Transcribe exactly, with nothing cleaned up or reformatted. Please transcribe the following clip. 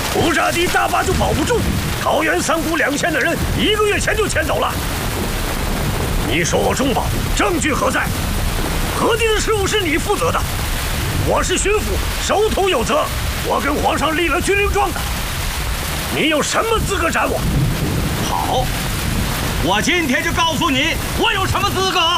不杀敌，大坝就保不住。桃园三股两县的人一个月前就迁走了。你说我重保，证据何在？何地的事务是你负责的，我是巡抚，手头有责。我跟皇上立了军令状的，你有什么资格斩我？ 好，我今天就告诉你，我有什么资格。